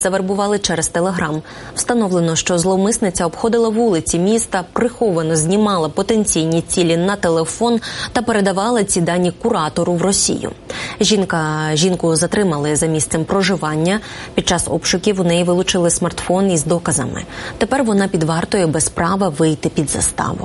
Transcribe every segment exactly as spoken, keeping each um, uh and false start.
Завербували через Телеграм. Встановлено, що зловмисниця обходила вулиці міста, приховано знімала потенційні цілі на телефон та передавала ці дані куратору в Росію. Жінка, жінку затримали за місцем проживання. Під час обшуків у неї вилучили смартфон із доказами. Тепер вона під вартою без права вийти під заставу.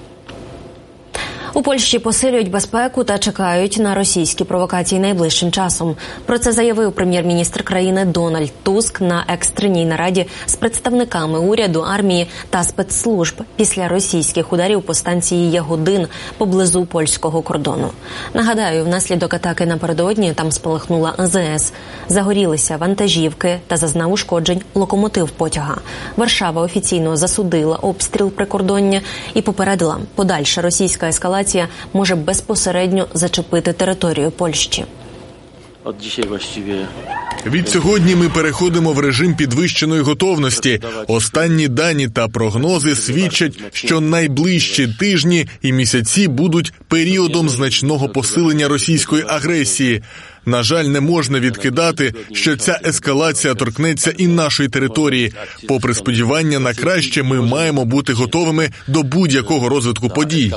У Польщі посилюють безпеку та чекають на російські провокації найближчим часом. Про це заявив прем'єр-міністр країни Дональд Туск на екстреній нараді з представниками уряду, армії та спецслужб після російських ударів по станції Ягодин поблизу польського кордону. Нагадаю, внаслідок атаки напередодні там спалахнула А З С, загорілися вантажівки та зазнав ушкоджень локомотив потяга. Варшава офіційно засудила обстріл прикордоння і попередила, подальша російська ескалація може безпосередньо зачепити територію Польщі. Від сьогодні ми переходимо в режим підвищеної готовності. Останні дані та прогнози свідчать, що найближчі тижні і місяці будуть періодом значного посилення російської агресії. На жаль, не можна відкидати, що ця ескалація торкнеться і нашої території. Попри сподівання на краще, ми маємо бути готовими до будь-якого розвитку подій.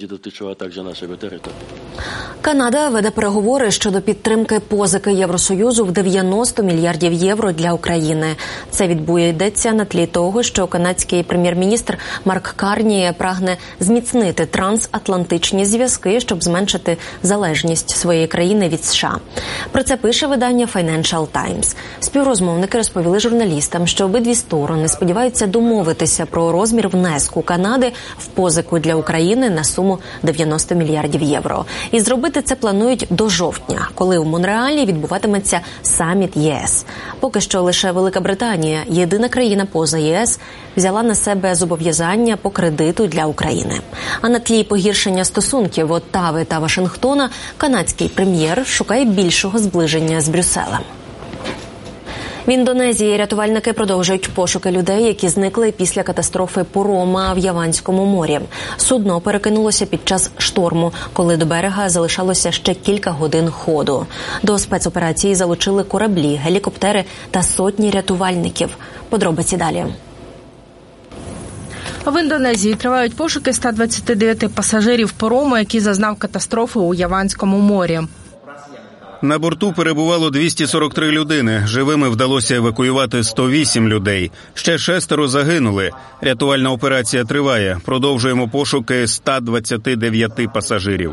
Канада веде переговори щодо підтримки позики Євросоюзу в дев'яносто мільярдів євро для України. Це відбудеться на тлі того, що канадський прем'єр-міністр Марк Карні прагне зміцнити трансатлантичні зв'язки, щоб зменшити залежність своєї країни від США. Про це пише видання Financial Times. Співрозмовники розповіли журналістам, що обидві сторони сподіваються домовитися про розмір внеску Канади в позику для України на суму дев'яносто мільярдів євро. І зробити це планують до жовтня, коли в Монреалі відбуватиметься саміт Є С. Поки що лише Велика Британія, єдина країна поза Є С, взяла на себе зобов'язання по кредиту для України. А на тлі погіршення стосунків Оттави та Вашингтона канадський прем'єр шукає більшого зближення з Брюсселем. В Індонезії рятувальники продовжують пошуки людей, які зникли після катастрофи парома в Яванському морі. Судно перекинулося під час шторму, коли до берега залишалося ще кілька годин ходу. До спецоперації залучили кораблі, гелікоптери та сотні рятувальників. Подробиці далі. В Індонезії тривають пошуки ста двадцяти дев'яти пасажирів парому, який зазнав катастрофи у Яванському морі. На борту перебувало двісті сорок три людини. Живими вдалося евакуювати сто вісім людей. Ще шестеро загинули. Рятувальна операція триває. Продовжуємо пошуки ста двадцяти дев'яти пасажирів.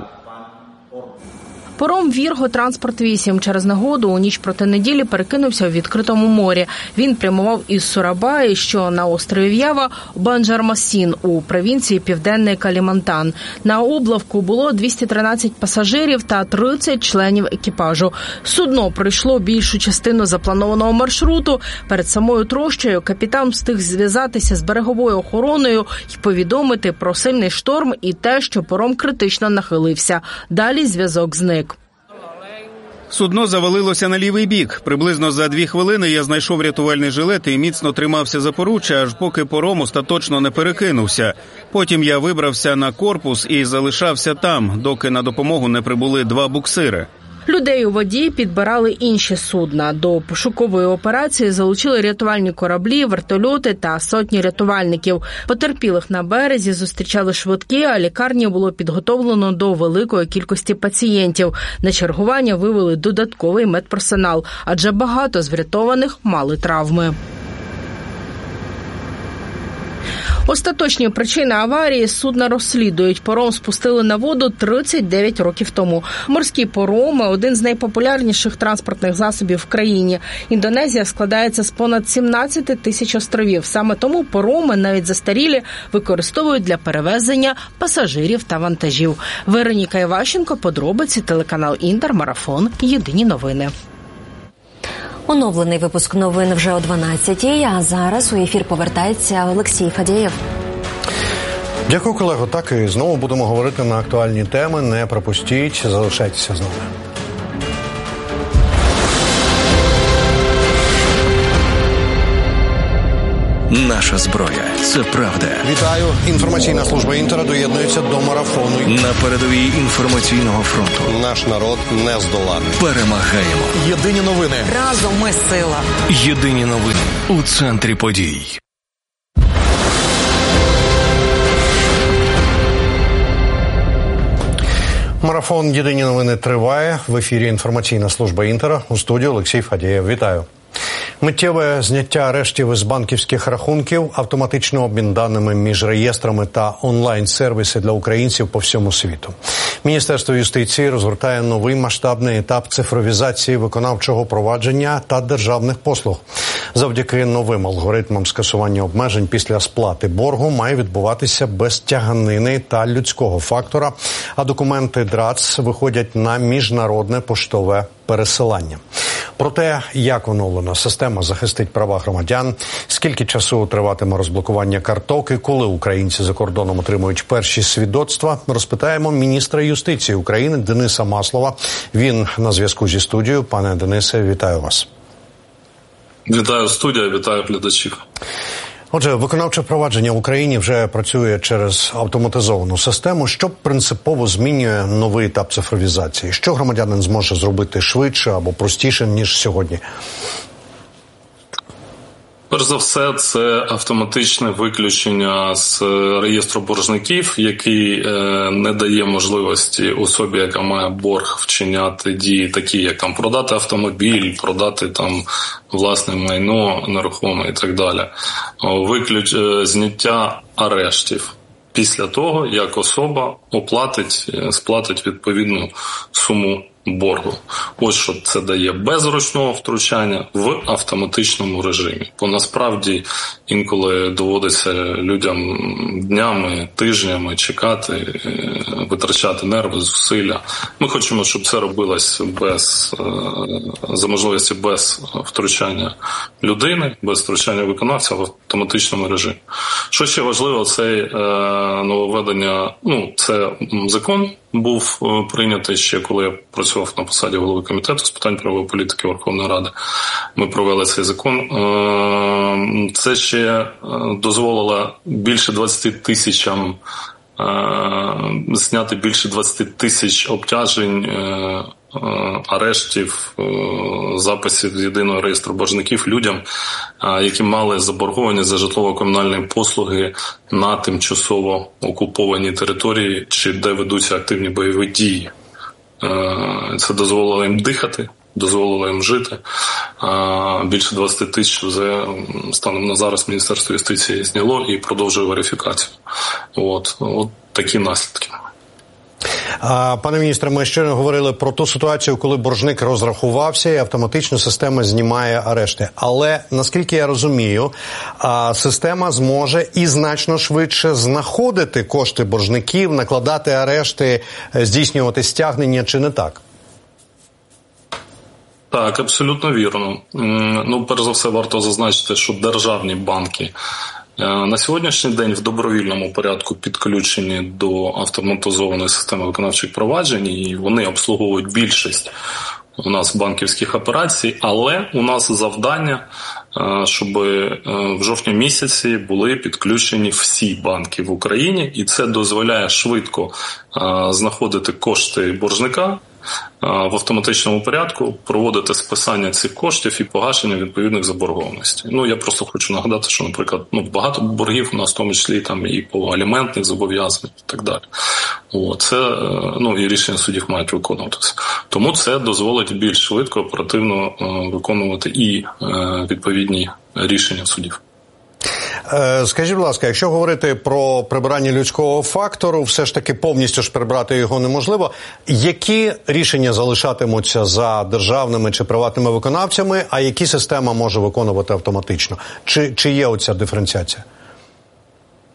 Паром «Вірго Транспорт вісім» через негоду у ніч проти неділі перекинувся у відкритому морі. Він прямував із Сурабаї, що на острові Ява, у Банджар-Масін у провінції Південний Калімантан. На облавку було двісті тринадцять пасажирів та тридцять членів екіпажу. Судно пройшло більшу частину запланованого маршруту. Перед самою трощею капітан встиг зв'язатися з береговою охороною і повідомити про сильний шторм і те, що паром критично нахилився. Далі зв'язок зник. Судно завалилося на лівий бік. Приблизно за дві хвилини я знайшов рятувальний жилет і міцно тримався за поруччя, аж поки паром остаточно не перекинувся. Потім я вибрався на корпус і залишався там, доки на допомогу не прибули два буксири. Людей у воді підбирали інші судна. До пошукової операції залучили рятувальні кораблі, вертольоти та сотні рятувальників. Потерпілих на березі зустрічали швидкі, а лікарні було підготовлено до великої кількості пацієнтів. На чергування вивели додатковий медперсонал, адже багато з врятованих мали травми. Остаточні причини аварії судна розслідують. Паром спустили на воду тридцять дев'ять років тому. Морські пароми – один з найпопулярніших транспортних засобів в країні. Індонезія складається з понад сімнадцяти тисяч островів. Саме тому пароми, навіть застарілі, використовують для перевезення пасажирів та вантажів. Вероніка Іващенко, подробиці, телеканал Інтер, Марафон, Єдині новини. Оновлений випуск новин вже о дванадцятій, а зараз у ефір повертається Олексій Фадєєв. Дякую, колего. Так, і знову будемо говорити на актуальні теми. Не пропустіть, залишайтеся з нами. Наша зброя – це правда. Вітаю. Інформаційна служба Інтера доєднується до марафону. На передовій інформаційного фронту. Наш народ не здоланий. Перемагаємо. Єдині новини. Разом ми сила. Єдині новини у центрі подій. Марафон «Єдині новини» триває. В ефірі інформаційна служба Інтера. У студії Олексій Фадієв. Вітаю. Миттєве зняття арештів із банківських рахунків, автоматичний обмін даними між реєстрами та онлайн-сервіси для українців по всьому світу. Міністерство юстиції розгортає новий масштабний етап цифровізації виконавчого провадження та державних послуг. Завдяки новим алгоритмам скасування обмежень після сплати боргу має відбуватися без тяганини та людського фактора, а документи ДРАЦ виходять на міжнародне поштове пересилання. Про те, як оновлена система захистить права громадян, скільки часу триватиме розблокування карток і коли українці за кордоном отримують перші свідоцтва, розпитаємо міністра юстиції України Дениса Маслова. Він на зв'язку зі студією. Пане Денисе, вітаю вас. Вітаю студія, вітаю глядачів. Отже, виконавче провадження в Україні вже працює через автоматизовану систему. Що принципово змінює новий етап цифровізації? Що громадянин зможе зробити швидше або простіше, ніж сьогодні? Перш за все, це автоматичне виключення з реєстру боржників, який е, не дає можливості особі, яка має борг, вчиняти дії такі, як там продати автомобіль, продати там власне майно, нерухоме і так далі. Виключ... Е, зняття арештів після того, як особа оплатить, сплатить відповідну суму боргу. Ось що це дає без ручного втручання в автоматичному режимі. Бо насправді інколи доводиться людям днями, тижнями чекати, витрачати нерви, зусилля. Ми хочемо, щоб це робилось без, за можливості без втручання людини, без втручання виконавця в автоматичному режимі. Що ще важливо, це нововведення, ну, це закон був прийнятий ще, коли я працював на посаді голови комітету з питань правової політики Верховної Ради. Ми провели цей закон. Це ще дозволило більше двадцять тисячам зняти більше двадцять тисяч обтяжень, арештів, записів з єдиного реєстру боржників людям, які мали заборгованість за житлово-комунальні послуги на тимчасово окупованій території чи де ведуться активні бойові дії. Це дозволило їм дихати, дозволило їм жити. Більше двадцять тисяч вже станом на зараз Міністерство юстиції зняло і продовжує верифікацію. От, от такі наслідки. Пане міністре, ми ще говорили про ту ситуацію, коли боржник розрахувався і автоматично система знімає арешти. Але, наскільки я розумію, система зможе і значно швидше знаходити кошти боржників, накладати арешти, здійснювати стягнення, чи не так? Так, абсолютно вірно. Ну, перш за все, варто зазначити, що державні банки на сьогоднішній день в добровільному порядку підключені до автоматизованої системи виконавчих проваджень, і вони обслуговують більшість у нас банківських операцій, але у нас завдання, щоб в жовтні місяці були підключені всі банки в Україні, і це дозволяє швидко знаходити кошти боржника, в автоматичному порядку проводити списання цих коштів і погашення відповідних заборгованостей. Ну, я просто хочу нагадати, що, наприклад, ну, багато боргів у нас, в тому числі там і по аліментних зобов'язань і так далі. О, це, ну, і рішення судів мають виконуватися. Тому це дозволить більш швидко, оперативно е, виконувати і е, відповідні рішення судів. Скажіть, будь ласка, якщо говорити про прибирання людського фактору, все ж таки повністю ж прибрати його неможливо. Які рішення залишатимуться за державними чи приватними виконавцями, а які система може виконувати автоматично? Чи, чи є оця диференціація?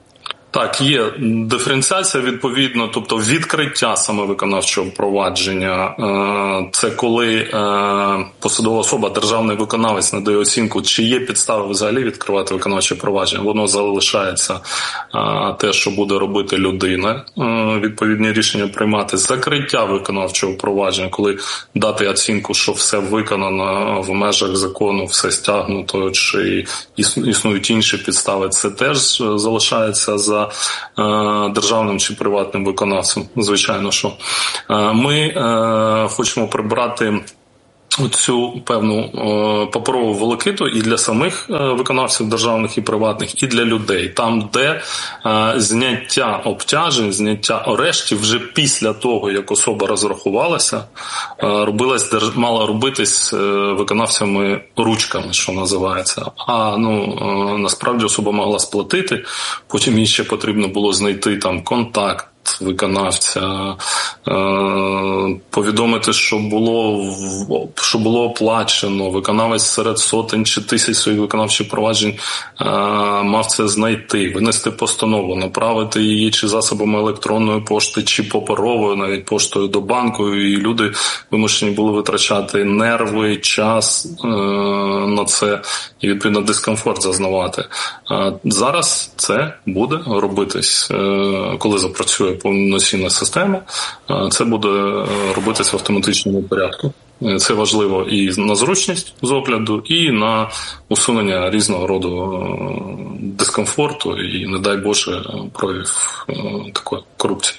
Так, є диференціація відповідно, тобто відкриття саме виконавчого провадження. Це коли посадова особа, державний виконавець надає оцінку, чи є підстави взагалі відкривати виконавче провадження. Воно залишається те, що буде робити людина, відповідні рішення приймати. Закриття виконавчого провадження, коли дати оцінку, що все виконано в межах закону, все стягнуто, чи існують інші підстави, це теж залишається за державним чи приватним виконавцем, звичайно, що. Ми е, хочемо прибрати цю певну е, паперову волокиту і для самих е, виконавців державних і приватних, і для людей. Там, де е, зняття обтяжень, зняття арештів вже після того, як особа розрахувалася, е, робилась, держ... мала робитись е, виконавцями ручками, що називається. А ну е, насправді особа могла сплатити, потім їй ще потрібно було знайти там контакт виконавця, повідомити, що було, що було оплачено. Виконавець серед сотень чи тисяч своїх виконавчих проваджень мав це знайти, винести постанову, направити її чи засобами електронної пошти, чи паперовою, навіть поштою до банку, і люди вимушені були витрачати нерви, час на це і, відповідно, дискомфорт зазнавати. Зараз це буде робитись, коли запрацює повноцінна система, це буде робитись в автоматичному порядку. Це важливо і на зручність з огляду, і на усунення різного роду дискомфорту і, не дай Боже, прояв такої корупції.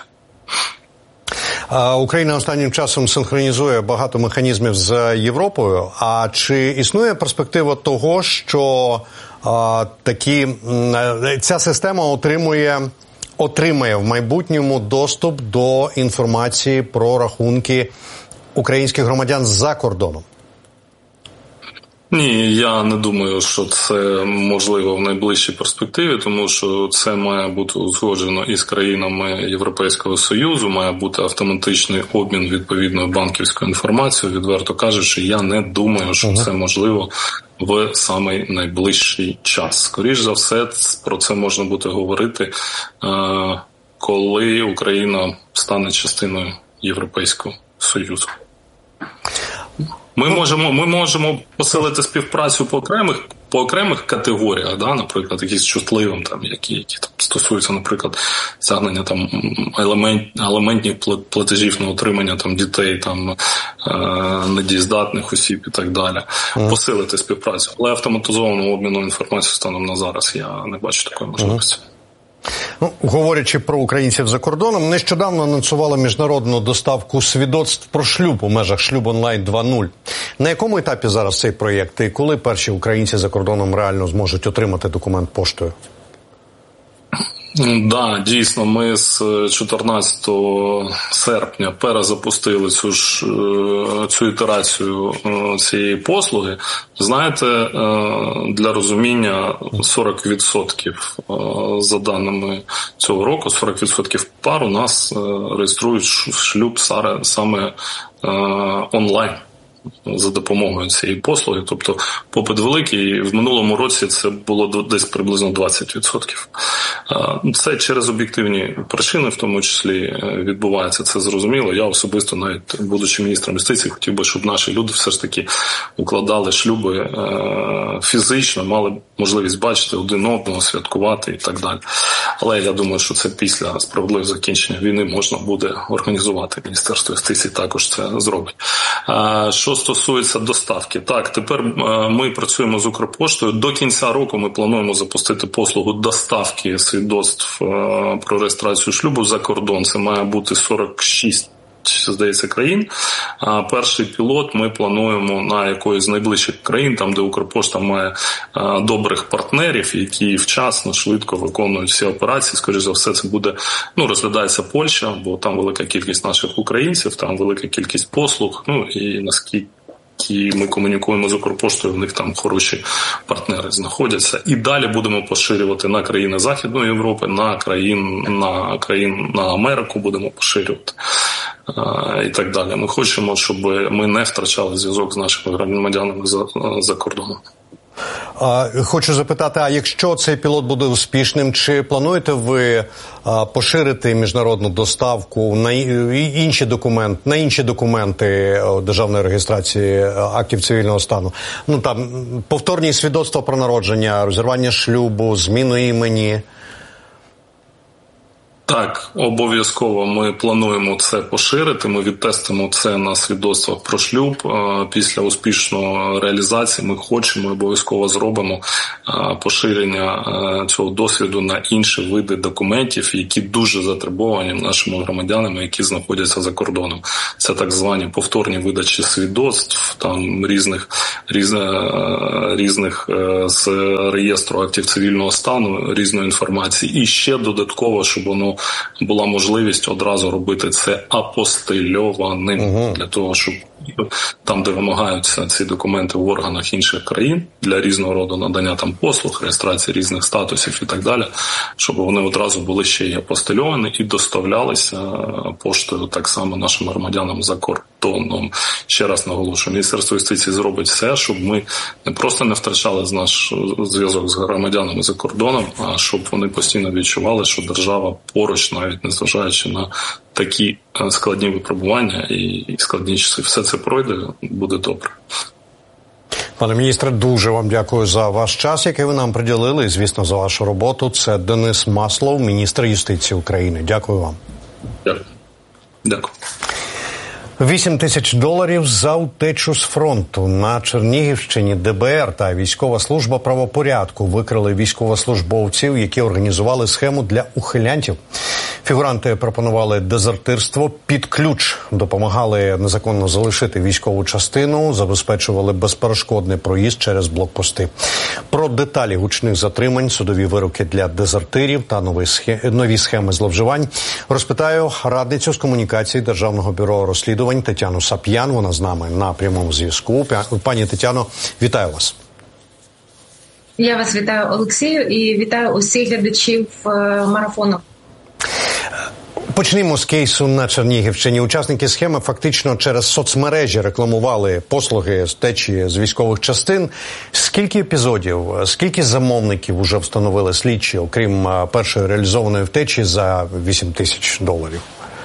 Україна останнім часом синхронізує багато механізмів з Європою. А чи існує перспектива того, що а, такі, ця система отримує, отримає в майбутньому доступ до інформації про рахунки українських громадян за кордоном? Ні, я не думаю, що це можливо в найближчій перспективі, тому що це має бути узгоджено із країнами Європейського Союзу, має бути автоматичний обмін відповідною банківською інформацією. Відверто кажучи, я не думаю, що це можливо в самий найближчий час. Скоріш за все, про це можна буде говорити, коли Україна стане частиною Європейського Союзу. Ми можемо, ми можемо посилити співпрацю по окремих, по окремих категоріях, да, наприклад, якісь чутливим, там, які, які там стосуються, наприклад, стягнення там елемент, елементних платежів на утримання там дітей, там е, недієздатних осіб і так далі. Mm. Посилити співпрацю. Але автоматизованого обміну інформацією станом на зараз я не бачу такої можливості. Mm. Ну, говорячи про українців за кордоном, нещодавно анонсували міжнародну доставку свідоцтв про шлюб у межах «Шлюб онлайн два нуль». На якому етапі зараз цей проєкт і коли перші українці за кордоном реально зможуть отримати документ поштою? Так, да, дійсно, ми з чотирнадцятого серпня перезапустили цю ж цю ітерацію цієї послуги. Знаєте, для розуміння, сорок відсотків за даними цього року, сорок відсотків пар у нас реєструють шлюб саме онлайн за допомогою цієї послуги. Тобто попит великий, в минулому році це було десь приблизно двадцять відсотків. Це через об'єктивні причини, в тому числі, відбувається, це зрозуміло. Я особисто, навіть будучи міністром юстиції, хотів би, щоб наші люди все ж таки укладали шлюби фізично, мали можливість бачити один одного, святкувати і так далі. Але я думаю, що це після справедливого закінчення війни можна буде організувати. Міністерство юстиції також це зробить. Що стосується доставки, так, тепер ми працюємо з Укрпоштою. До кінця року ми плануємо запустити послугу доставки свідоцтв про реєстрацію шлюбу за кордон. Це має бути сорок шість, здається, країн. А перший пілот ми плануємо на якоїсь з найближчих країн, там, де Укрпошта має а, добрих партнерів, які вчасно, швидко виконують всі операції. Скоріше за все, це буде, ну, розглядається Польща, бо там велика кількість наших українців, там велика кількість послуг, ну, і наскільки і ми комунікуємо з Укрпоштою, в них там хороші партнери знаходяться. І далі будемо поширювати на країни Західної Європи, на країн, на країн, на Америку будемо поширювати. І так далі. Ми хочемо, щоб ми не втрачали зв'язок з нашими громадянами за, за кордоном. Хочу запитати, а якщо цей пілот буде успішним, чи плануєте ви поширити міжнародну доставку на інші документи, на інші документи державної реєстрації актів цивільного стану? Ну там повторні свідоцтва про народження, розірвання шлюбу, зміну імені. Так, обов'язково ми плануємо це поширити. Ми відтестимо це на свідоцтвах про шлюб. Після успішної реалізації ми хочемо, обов'язково зробимо поширення цього досвіду на інші види документів, які дуже затребовані нашими громадянами, які знаходяться за кордоном. Це так звані повторні видачі свідоцтв, там різних, різних, різних з реєстру актів цивільного стану, різної інформації. І ще додатково, щоб воно була можливість одразу робити це апостильованим, угу. для того, щоб там, де вимагаються ці документи в органах інших країн для різного роду надання там послуг, реєстрації різних статусів і так далі, щоб вони одразу були ще й апостильовані і доставлялися поштою так само нашим громадянам за кордоном. Ще раз наголошую, Міністерство юстиції зробить все, щоб ми не просто не втрачали наш зв'язок з громадянами за кордоном, а щоб вони постійно відчували, що держава поруч, навіть незважаючи на такі складні випробування і складні часи. Все це пройде, буде добре. Пане міністре, дуже вам дякую за ваш час, який ви нам приділили, і, звісно, за вашу роботу. Це Денис Маслов, міністр юстиції України. Дякую вам. Дякую. Дякую. Вісім тисяч доларів за утечу з фронту. На Чернігівщині Де Бе Ер та військова служба правопорядку викрили військовослужбовців, які організували схему для ухилянтів. Фігуранти пропонували дезертирство під ключ, допомагали незаконно залишити військову частину, забезпечували безперешкодний проїзд через блокпости. Про деталі гучних затримань, судові вироки для дезертирів та нові схеми зловживань розпитаю радницю з комунікації Державного бюро розслідувань Тетяну Сап'ян. Вона з нами на прямому зв'язку. Пані Тетяно, вітаю вас. Я вас вітаю, Олексію, і вітаю усіх глядачів марафону. Почнімо з кейсу на Чернігівщині. Учасники схеми фактично через соцмережі рекламували послуги з втечі з військових частин. Скільки епізодів, скільки замовників вже встановили слідчі, окрім першої реалізованої втечі за вісім тисяч доларів?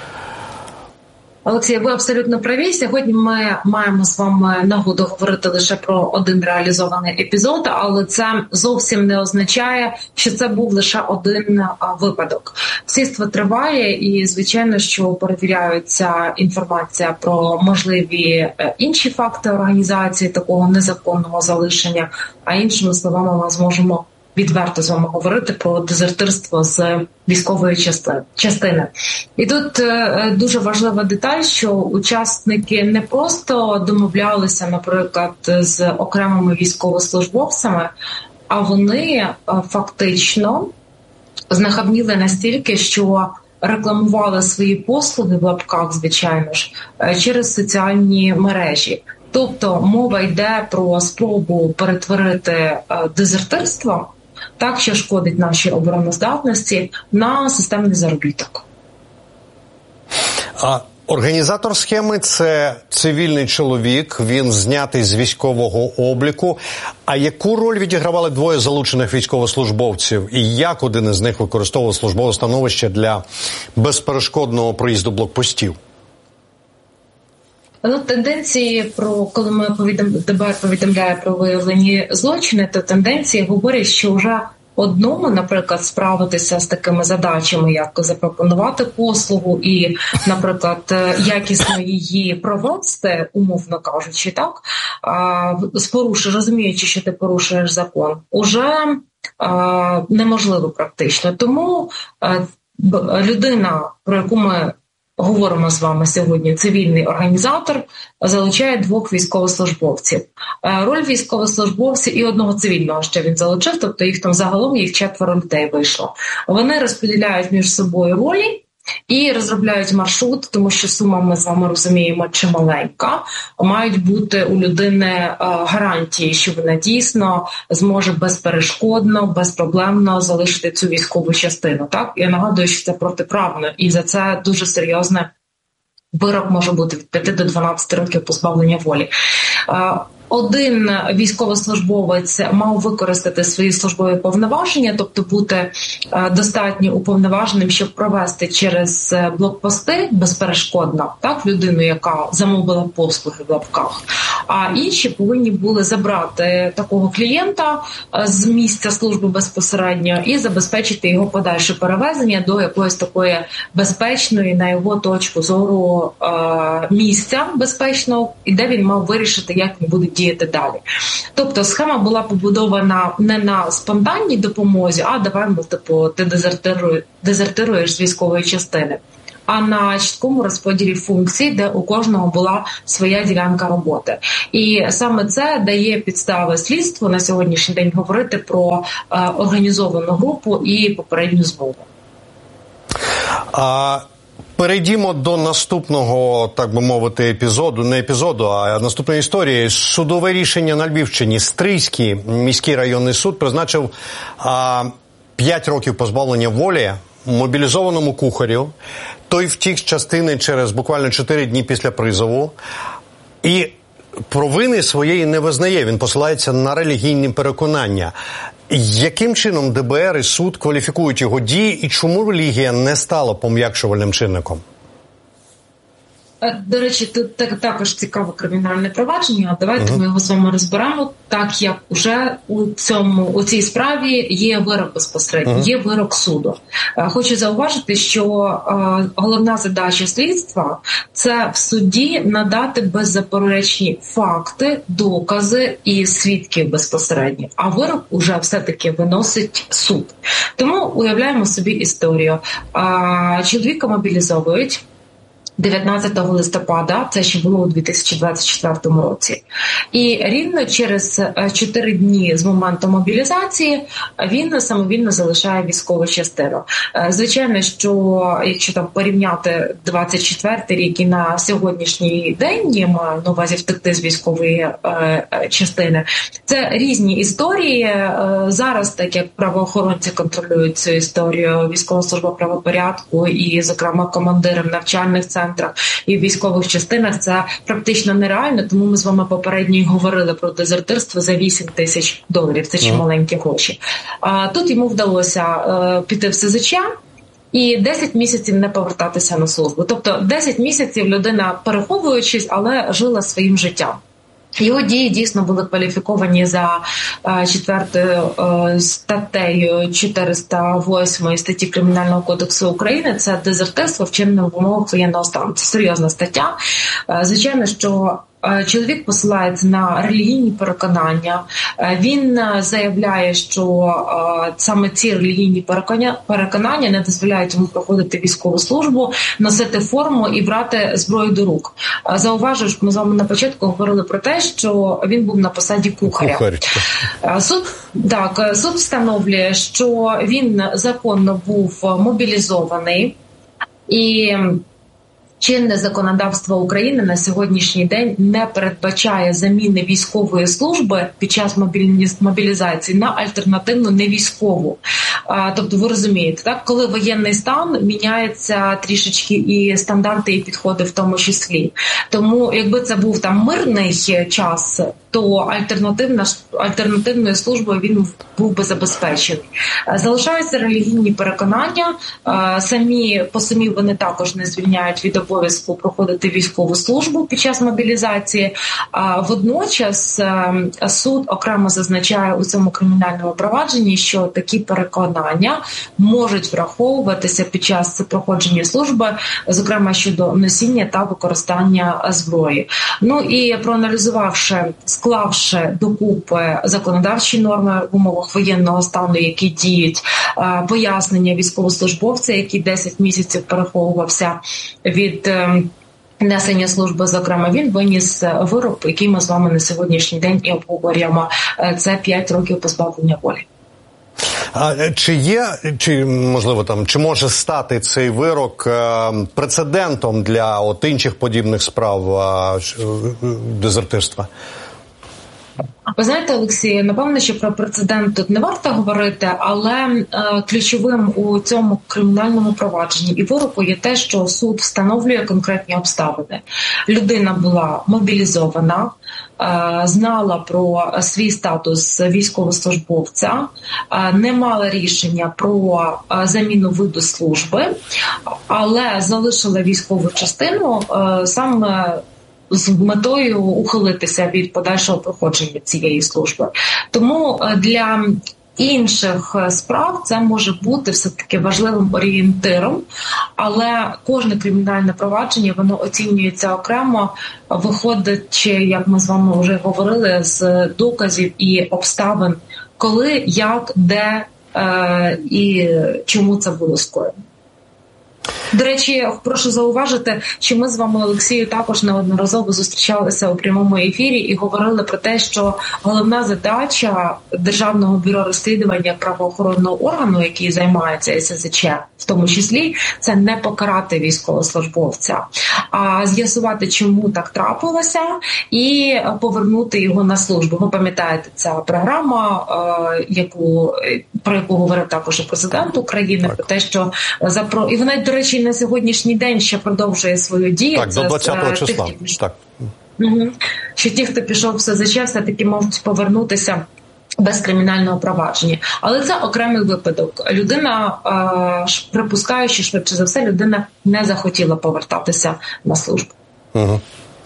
Олексій, ви абсолютно праві. Сьогодні ми маємо з вами нагоду говорити лише про один реалізований епізод, але це зовсім не означає, що це був лише один випадок. Слідство триває і, звичайно, що перевіряється інформація про можливі інші факти організації такого незаконного залишення, а іншими словами ми зможемо відверто з вами говорити про дезертирство з військової частини. І тут дуже важлива деталь, що учасники не просто домовлялися, наприклад, з окремими військовослужбовцями, а вони фактично знахабніли настільки, що рекламували свої послуги в лапках, звичайно ж, через соціальні мережі. Тобто мова йде про спробу перетворити дезертирство, так, що шкодить нашій обороноздатності, на системний заробіток. А організатор схеми – це цивільний чоловік, він знятий з військового обліку. А яку роль відігравали двоє залучених військовослужбовців? І як один із них використовував службове становище для безперешкодного проїзду блокпостів? Ну, тенденції, про коли ми повідом... Де Бе Ер повідомляє про виявлені злочини, то тенденції говорять, що вже одному, наприклад, справитися з такими задачами, як запропонувати послугу і, наприклад, якісно її провести, умовно кажучи, так, з порушення, розуміючи, що ти порушуєш закон, уже неможливо практично. Тому людина, про яку ми говоримо з вами сьогодні, цивільний організатор, залучає двох військовослужбовців. Роль військовослужбовців і одного цивільного ще він залучив, тобто їх там загалом їх четверо людей вийшло. Вони розподіляють між собою ролі і розробляють маршрут, тому що сума, ми з вами розуміємо, чималенька. Мають бути у людини гарантії, що вона дійсно зможе безперешкодно, безпроблемно залишити цю військову частину. Так? Я нагадую, що це протиправно, і за це дуже серйозне вирок може бути від п'яти до дванадцяти років позбавлення волі. Один військовослужбовець мав використати свої службові повноваження, тобто бути достатньо уповноваженим, щоб провести через блокпости безперешкодно, так, людину, яка замовила послуги в лапках. А інші повинні були забрати такого клієнта з місця служби безпосередньо і забезпечити його подальше перевезення до якоїсь такої безпечної, на його точку зору, місця безпечного, і де він мав вирішити, як він буде діяти далі. Тобто схема була побудована не на спонтанній допомозі, а давай, мов, типу, ти дезертируєш, дезертируєш з військової частини, а на чіткому розподілі функцій, де у кожного була своя ділянка роботи. І саме це дає підстави слідству на сьогоднішній день говорити про е, організовану групу і попередню змову. А... Перейдімо до наступного, так би мовити, епізоду, не епізоду, а наступної історії. Судове рішення на Львівщині. Стрийський міський районний суд призначив а, п'ять років позбавлення волі мобілізованому кухарю. Той втік з частини через буквально чотири дні після призову. І провини своєї не визнає. Він посилається на релігійні переконання. Яким чином ДБР і суд кваліфікують його дії і чому релігія не стала пом'якшувальним чинником? До речі, тут також цікаве кримінальне провадження. Давайте uh-huh. ми його з вами розберемо, так як уже у цьому у цій справі є вирок безпосередньо, uh-huh. є вирок суду. Хочу зауважити, що е, головна задача слідства – це в суді надати беззаперечні факти, докази і свідків безпосередньо. А вирок уже все-таки виносить суд. Тому уявляємо собі історію. Е, чоловіка мобілізовують дев'ятнадцятого листопада, це ще було у дві тисячі двадцять четвертому році. І рівно через чотири дні з моменту мобілізації він самовільно залишає військову частину. Звичайно, що якщо там порівняти двадцять четвертий рік і на сьогоднішній день, я маю на увазі втекти з військової е, частини, це різні історії. Е, зараз, так як правоохоронці контролюють цю історію, військова служба правопорядку і, зокрема, командирам навчальних центрів, і в військових частинах це практично нереально, тому ми з вами попередньо говорили про дезертирство за вісім тисяч доларів, це чималенькі гроші. А тут йому вдалося е, піти в СЗЧ і десять місяців не повертатися на службу. Тобто десять місяців людина, переховуючись, але жила своїм життям. Його дії дійсно були кваліфіковані за четвертою статтею чотириста восьмої статті Кримінального кодексу України. Це дезертирство, вчинене в умовах воєнного стану. Це серйозна стаття. Звичайно, що чоловік посилається на релігійні переконання. Він заявляє, що саме ці релігійні переконання не дозволяють йому проходити військову службу, носити форму і брати зброю до рук. Зауважу, що ми з вами на початку говорили про те, що він був на посаді кухаря. Кухар. Суд, так, суд встановлює, що він законно був мобілізований і чинне законодавство України на сьогоднішній день не передбачає заміни військової служби під час мобілізації на альтернативну невійськову. Тобто ви розумієте, так, коли воєнний стан, міняється трішечки і стандарти, і підходи в тому числі. Тому якби це був там мирний час, то альтернативна, альтернативною службою він був би забезпечений. Залишаються релігійні переконання, самі по самі вони також не звільняють від обов'язку проходити військову службу під час мобілізації. Водночас суд окремо зазначає у цьому кримінальному провадженні, що такі переконання можуть враховуватися під час проходження служби, зокрема щодо носіння та використання зброї. Ну і проаналізувавши, склавши докупи законодавчі норми в умовах воєнного стану, які діють, пояснення військовослужбовця, який десять місяців переховувався від несення служби, зокрема, він виніс вирок, який ми з вами на сьогоднішній день і обговорюємо. Це п'ять років позбавлення волі. А чи є, чи можливо там, чи може стати цей вирок е, прецедентом для от інших подібних справ е, дезертирства? Ви знаєте, Олексій, напевно, що про прецедент тут не варто говорити, але е, ключовим у цьому кримінальному провадженні і вироку є те, що суд встановлює конкретні обставини. Людина була мобілізована, е, знала про свій статус військовослужбовця, е, не мала рішення про е, заміну виду служби, але залишила військову частину е, саме з метою ухилитися від подальшого проходження цієї служби. Тому для інших справ це може бути все-таки важливим орієнтиром, але кожне кримінальне провадження, воно оцінюється окремо, виходячи, як ми з вами вже говорили, з доказів і обставин, коли, як, де е- і чому це було скоєно. До речі, прошу зауважити, що ми з вами, Олексію, також неодноразово зустрічалися у прямому ефірі і говорили про те, що головна задача Державного бюро розслідування правоохоронного органу, який займається ес ес че, в тому числі, це не покарати військовослужбовця, а з'ясувати, чому так трапилося, і повернути його на службу. Ви пам'ятаєте, ця програма, яку про яку говорив також і президент України, про те, що за про і вона, до речі, на сьогоднішній день ще продовжує свою дію. Так, до двадцятого числа. Тих, так. Угу. Що ті, хто пішов в ес ес че, все-таки можуть повернутися без кримінального провадження. Але це окремий випадок. Людина, е, припускаючи, швидше за все, людина не захотіла повертатися на службу. Угу.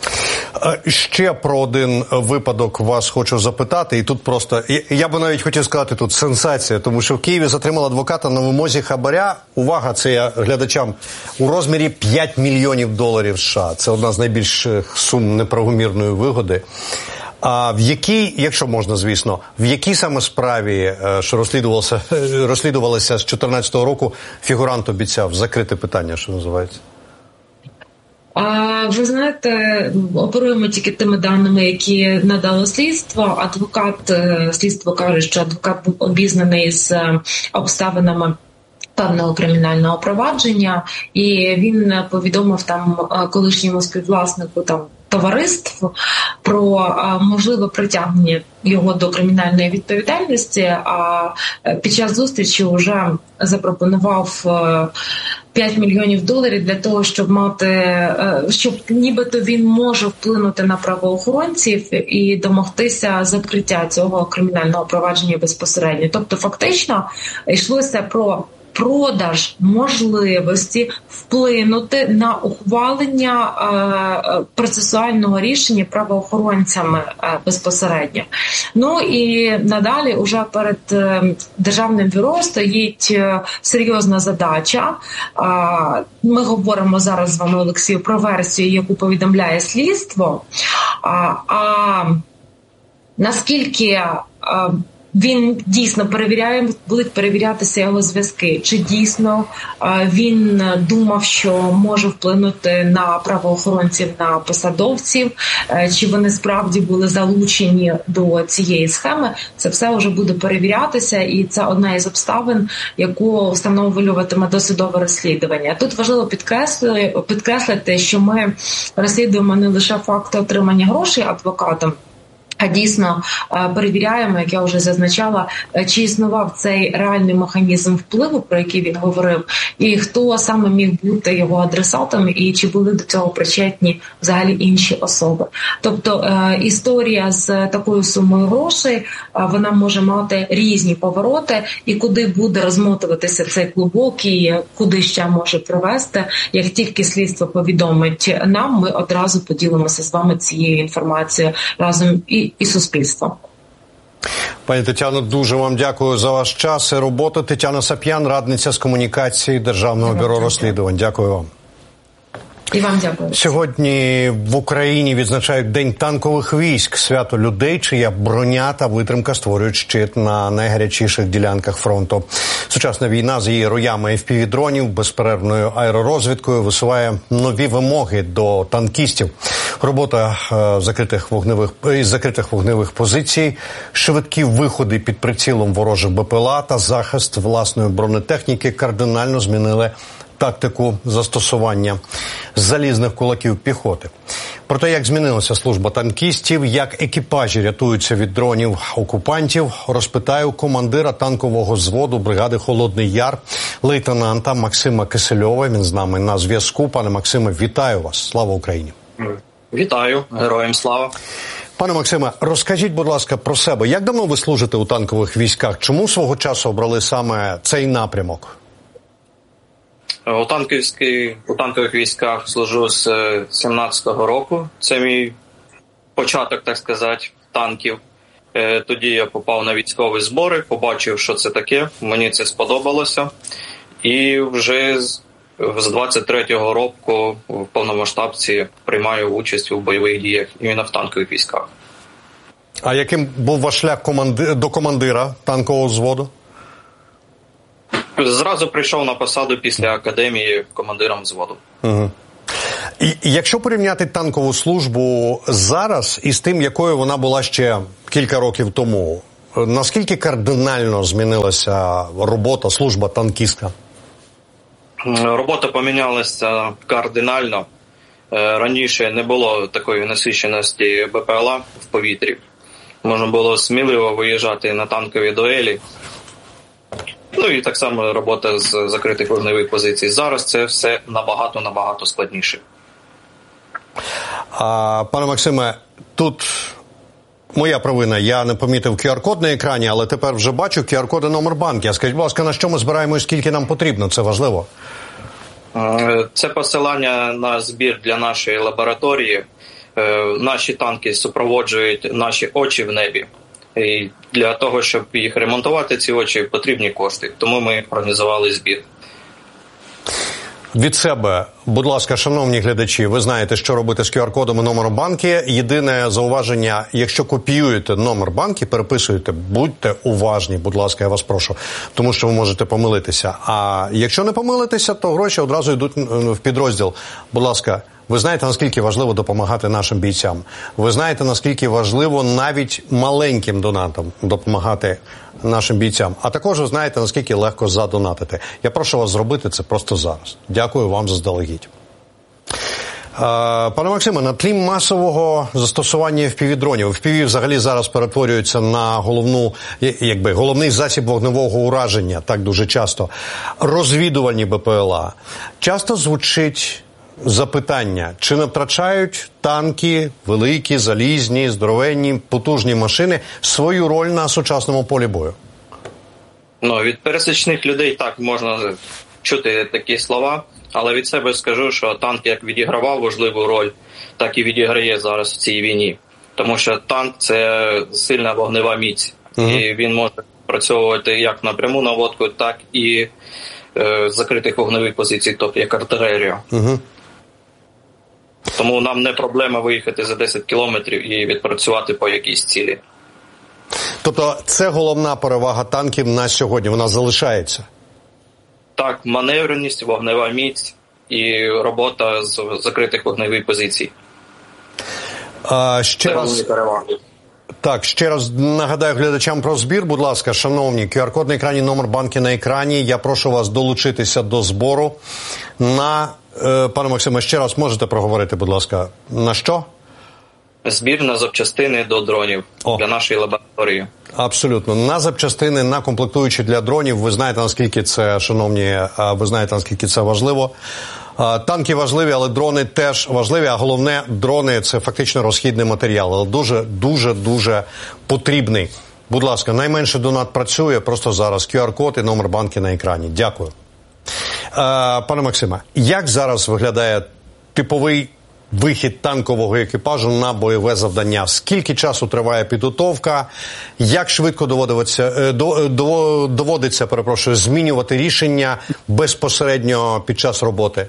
Ще про один випадок вас хочу запитати, і тут просто, я би навіть хотів сказати, тут сенсація, тому що в Києві затримали адвоката на вимозі хабаря, увага, це я глядачам, у розмірі п'ять мільйонів доларів США. Це одна з найбільших сум неправомірної вигоди. А в якій, якщо можна, звісно, в якій саме справі, що розслідувалося, розслідувалося з чотирнадцятого року, фігурант обіцяв закрити питання, що називається? А ви знаєте, оперуємо тільки тими даними, які надало слідство. Адвокат, слідство каже, що адвокат був обізнаний з обставинами певного кримінального провадження, і він повідомив там колишньому співвласнику там товариств про можливе притягнення його до кримінальної відповідальності, а під час зустрічі вже запропонував п'ять мільйонів доларів для того, щоб мати, щоб нібито він може вплинути на правоохоронців і домогтися закриття цього кримінального провадження безпосередньо. Тобто фактично йшлося про продаж можливості вплинути на ухвалення е, процесуального рішення правоохоронцями е, безпосередньо. Ну і надалі уже перед е, Державним бюро стоїть е, серйозна задача. Е, ми говоримо зараз з вами, Олексію, про версію, яку повідомляє слідство. А, а наскільки е, він дійсно перевіряє, будуть перевірятися його зв'язки. Чи дійсно він думав, що може вплинути на правоохоронців, на посадовців, чи вони справді були залучені до цієї схеми. Це все вже буде перевірятися, і це одна із обставин, яку встановлюватиме досудове розслідування. Тут важливо підкреслити, підкреслити, що ми розслідуємо не лише факти отримання грошей адвокатом, а дійсно перевіряємо, як я вже зазначала, чи існував цей реальний механізм впливу, про який він говорив, і хто саме міг бути його адресатом, і чи були до цього причетні взагалі інші особи. Тобто історія з такою сумою грошей, вона може мати різні повороти, і куди буде розмотуватися цей клубок, і куди ще може привести. Як тільки слідство повідомить нам, ми одразу поділимося з вами цією інформацією разом і і суспільство. Пані Тетяно, дуже вам дякую за ваш час і роботу. Тетяна Сап'ян, радниця з комунікації Державного бюро розслідувань. Дякую вам. І вам дякую. Сьогодні в Україні відзначають День танкових військ, свято людей, чия броня та витримка створюють щит на найгарячіших ділянках фронту. Сучасна війна з її роями еф пі ві-дронів, безперервною аеророзвідкою висуває нові вимоги до танкістів. Робота е, закритих вогневих, із закритих вогневих позицій, швидкі виходи під прицілом ворожих БПЛА та захист власної бронетехніки кардинально змінили тактику застосування залізних кулаків піхоти. Про те, як змінилася служба танкістів, як екіпажі рятуються від дронів окупантів, розпитаю командира танкового взводу бригади «Холодний Яр», лейтенанта Максима Кисельова. Він з нами на зв'язку. Пане Максиме, вітаю вас. Слава Україні. Вітаю. Героям слава. Пане Максиме, розкажіть, будь ласка, про себе. Як давно ви служите у танкових військах? Чому свого часу обрали саме цей напрямок? У, у танкових військах служу з сімнадцятого року. Це мій початок, так сказати, танків. Тоді я попав на військові збори, побачив, що це таке. Мені це сподобалося. І вже з з двадцять третього року в повномасштабці приймаю участь у бойових діях іменно в танкових військах. А яким був ваш шлях команди... до командира танкового взводу? Зразу прийшов на посаду після академії командиром взводу. Угу. І якщо порівняти танкову службу зараз із тим, якою вона була ще кілька років тому, наскільки кардинально змінилася робота, служба танкіста? Робота помінялася кардинально. Раніше не було такої насиченості БПЛА в повітрі. Можна було сміливо виїжджати на танкові дуелі. Ну і так само робота з закритих вогневих позицій. Зараз це все набагато-набагато складніше. А, пане Максиме, тут моя провина. Я не помітив ку ар-код на екрані, але тепер вже бачу ку ар-коди номер банки. А скажіть, будь ласка, на що ми збираємо і скільки нам потрібно? Це важливо. Це посилання на збір для нашої лабораторії. Наші танки супроводжують наші очі в небі. І для того, щоб їх ремонтувати, ці очі, потрібні кошти. Тому ми організували збір. Від себе, будь ласка, шановні глядачі, ви знаєте, що робити з ку ар-кодом і номером банки. Єдине зауваження, якщо копіюєте номер банки, переписуєте, будьте уважні, будь ласка, я вас прошу, тому що ви можете помилитися. А якщо не помилитеся, то гроші одразу йдуть в підрозділ. Будь ласка, ви знаєте, наскільки важливо допомагати нашим бійцям. Ви знаєте, наскільки важливо навіть маленьким донатам допомагати нашим бійцям. А також ви знаєте, наскільки легко задонатити. Я прошу вас зробити це просто зараз. Дякую вам заздалегідь. Пане Максиме, на тлі масового застосування еф пі ві-дронів, еф пі ві взагалі зараз перетворюється на головну, якби, головний засіб вогневого ураження, так дуже часто. Розвідувальні БПЛА. Часто звучить запитання, чи не втрачають танки, великі, залізні, здоровенні, потужні машини свою роль на сучасному полі бою? Ну, від пересічних людей так можна чути такі слова, але від себе скажу, що танк як відігравав важливу роль, так і відіграє зараз в цій війні. Тому що танк – це сильна вогнева міць. Угу. І він може працювати як на пряму наводку, так і е, закритих вогневих позицій, тобто як артилерія. Угу. Тому нам не проблема виїхати за десять кілометрів і відпрацювати по якійсь цілі. Тобто це головна перевага танків на сьогодні, вона залишається? Так, маневреність, вогнева міць і робота з закритих вогневих позицій. А, ще це раз... Так, ще раз нагадаю глядачам про збір. Будь ласка, шановні, ку ар-код на екрані, номер банки на екрані. Я прошу вас долучитися до збору. На, е, пане Максиме, ще раз можете проговорити, будь ласка, на що? Збір на запчастини до дронів. О. Для нашої лабораторії. Абсолютно. На запчастини, на комплектуючі для дронів. Ви знаєте, наскільки це, шановні, ви знаєте, наскільки це важливо. Танки важливі, але дрони теж важливі, а головне, дрони – це фактично розхідний матеріал, але дуже, дуже, дуже потрібний. Будь ласка, найменший донат працює, просто зараз ку ар-код і номер банки на екрані. Дякую. Пане Максиме, як зараз виглядає типовий вихід танкового екіпажу на бойове завдання? Скільки часу триває підготовка? Як швидко доводиться, доводиться, перепрошую, змінювати рішення безпосередньо під час роботи?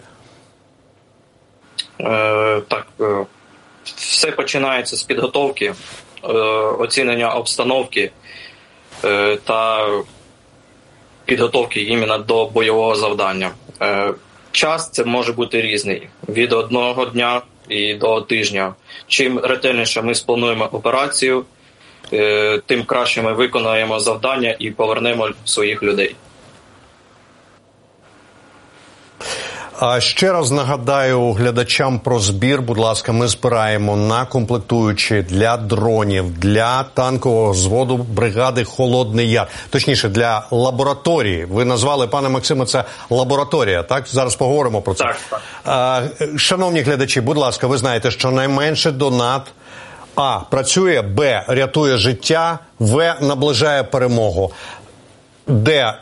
Е, так, е, все починається з підготовки, е, оцінення обстановки е, та підготовки іменно до бойового завдання. Е, час це може бути різний, від одного дня і до тижня. Чим ретельніше ми сплануємо операцію, е, тим краще ми виконаємо завдання і повернемо своїх людей. А ще раз нагадаю глядачам про збір. Будь ласка, ми збираємо на комплектуючі для дронів, для танкового взводу бригади «Холодний Яр». Точніше, для лабораторії. Ви назвали, пане Максиме, це лабораторія, так? Зараз поговоримо про це. Так, так. А, шановні глядачі, будь ласка, ви знаєте, що найменше донат А. Працює, Б. Рятує життя, В. Наближає перемогу. Д.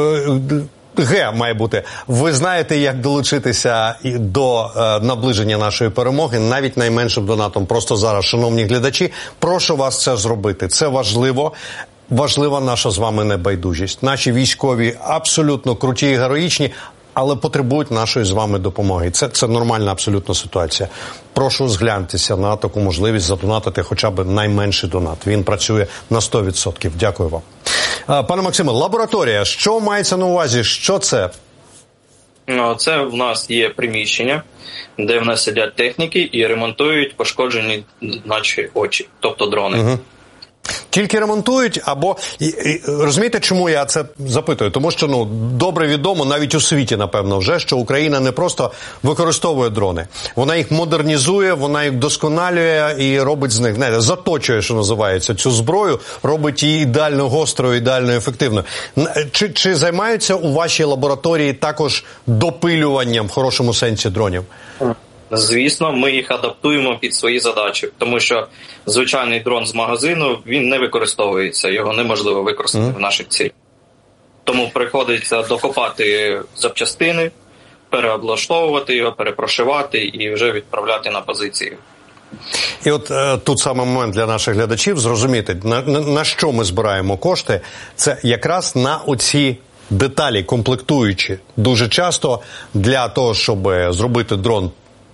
Г має бути. Ви знаєте, як долучитися до е, наближення нашої перемоги, навіть найменшим донатом. Просто зараз, шановні глядачі, прошу вас це зробити. Це важливо. Важлива наша з вами небайдужість. Наші військові абсолютно круті і героїчні, але потребують нашої з вами допомоги. Це, це нормальна абсолютно ситуація. Прошу згляньтеся на таку можливість задонатити хоча б найменший донат. Він працює на сто відсотків. Дякую вам. Пане Максиме, лабораторія. Що мається на увазі? Що це? Ну, це в нас є приміщення, де в нас сидять техніки і ремонтують пошкоджені наші очі, тобто дрони. Угу. Тільки ремонтують, або... І, і, розумієте, чому я це запитую? Тому що, ну, добре відомо, навіть у світі, напевно, вже, що Україна не просто використовує дрони. Вона їх модернізує, вона їх вдосконалює і робить з них, знаєте, заточує, що називається, цю зброю, робить її ідеально гострою, ідеально ефективною. Чи, чи займаються у вашій лабораторії також допилюванням, в хорошому сенсі, дронів? Звісно, ми їх адаптуємо під свої задачі, тому що звичайний дрон з магазину, він не використовується, його неможливо використати mm. в наших цілях. Тому приходиться докопати запчастини, переоблаштовувати його, перепрошивати і вже відправляти на позиції. І от е, тут саме момент для наших глядачів зрозуміти, на, на, на що ми збираємо кошти, це якраз на оці деталі комплектуючі. Дуже часто для того, щоб зробити дрон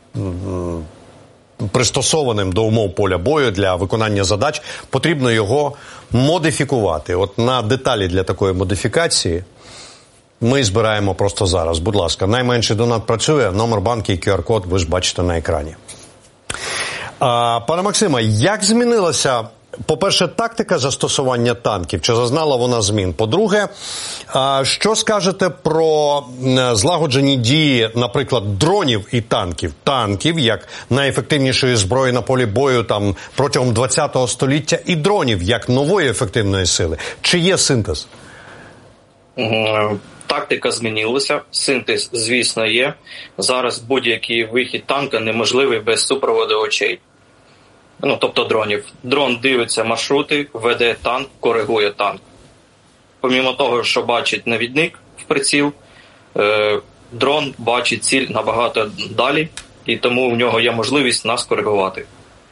пристосованим до умов поля бою для виконання задач, потрібно його модифікувати. От на деталі для такої модифікації ми збираємо просто зараз. Будь ласка, найменший донат працює, номер банки і ку ар код ви ж бачите на екрані. А, пане Максиме, як змінилася, по-перше, тактика застосування танків? Чи зазнала вона змін? По-друге, що скажете про злагоджені дії, наприклад, дронів і танків? Танків, як найефективнішої зброї на полі бою там протягом ХХ століття, і дронів, як нової ефективної сили. Чи є синтез? Тактика змінилася, синтез, звісно, є. Зараз будь-який вихід танка неможливий без супроводу очей. Ну, тобто дронів. Дрон дивиться маршрути, веде танк, коригує танк. Помімо того, що бачить навідник в приціл, е, дрон бачить ціль набагато далі, і тому в нього є можливість нас коригувати.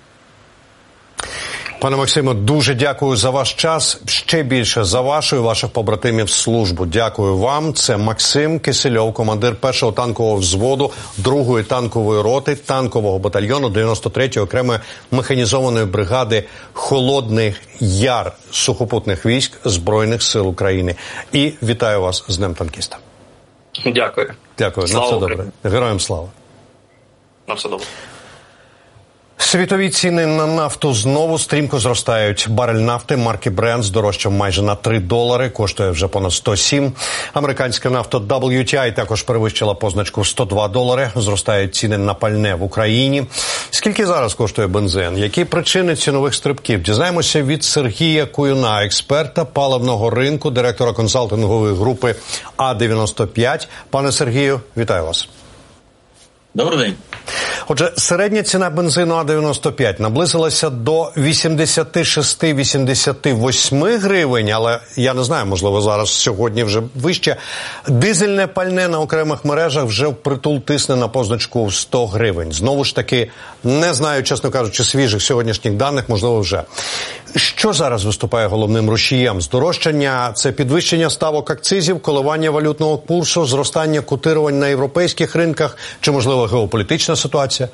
Пане Максиме, дуже дякую за ваш час. Ще більше за вашу і ваших побратимів службу. Дякую вам. Це Максим Кисельов, командир першого танкового взводу другої танкової роти танкового батальйону дев'яносто третьої окремої механізованої бригади «Холодний Яр» сухопутних військ Збройних сил України. І вітаю вас з Днем танкіста. Дякую. Дякую. Слава На все Україні. добре. Героям слава. На все добре. Світові ціни на нафту знову стрімко зростають. Барель нафти марки Brent здорожчав майже на три долари, коштує вже понад сто сім. Американська нафта дабл ю ті ай також перевищила позначку в сто два долари. Зростають ціни на пальне в Україні. Скільки зараз коштує бензин? Які причини цінових стрибків? Дізнаємося від Сергія Куюна, експерта паливного ринку, директора консалтингової групи А дев'яносто п'ять. Пане Сергію, вітаю вас. Добрий день. Отже, середня ціна бензину А дев'яносто п'ять наблизилася до вісімдесят шість - вісімдесят вісім гривень, але я не знаю, можливо, зараз сьогодні вже вище. Дизельне пальне на окремих мережах вже впритул тисне на позначку в сто гривень. Знову ж таки, не знаю, чесно кажучи, свіжих сьогоднішніх даних, можливо, вже. Що зараз виступає головним рушієм? Здорожчання – це підвищення ставок акцизів, коливання валютного курсу, зростання котирувань на європейських ринках, чи, можливо, геополітична ситуація?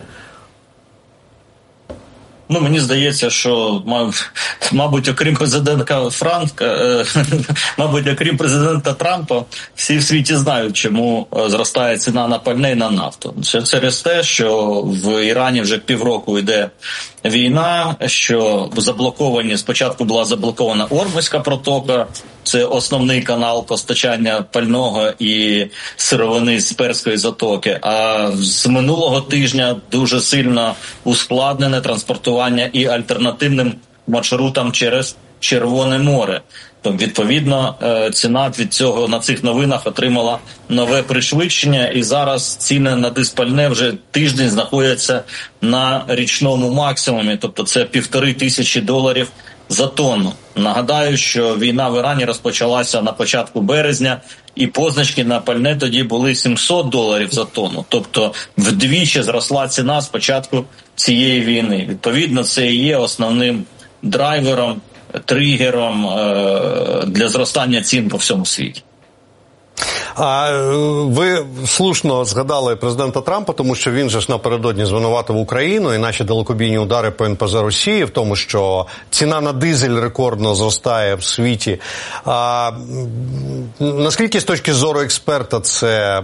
Ну, мені здається, що, мабуть, окрім президента Франка, мабуть, окрім президента Трампа, всі в світі знають, чому зростає ціна на пальне і на нафту. Це через те, що в Ірані вже півроку йде війна, що заблоковані, спочатку була заблокована Ормузька протока, це основний канал постачання пального і сировини з Перської затоки, а з минулого тижня дуже сильно ускладнене транспортування і альтернативним маршрутам через Червоне море. Тобто, відповідно, ціна від цього на цих новинах отримала нове пришвидшення, і зараз ціни на диспальне вже тиждень знаходяться на річному максимумі, тобто це півтори тисячі доларів за тонну. Нагадаю, що війна в Ірані розпочалася на початку березня, і позначки на пальне тоді були сімсот доларів за тонну. Тобто вдвічі зросла ціна з початку цієї війни. Відповідно, це і є основним драйвером, тригером е- для зростання цін по всьому світі. А ви слушно згадали президента Трампа, тому що він же ж напередодні звинуватив Україну і наші далекобійні удари по ен пе зе Росії в тому, що ціна на дизель рекордно зростає в світі. А наскільки з точки зору експерта це,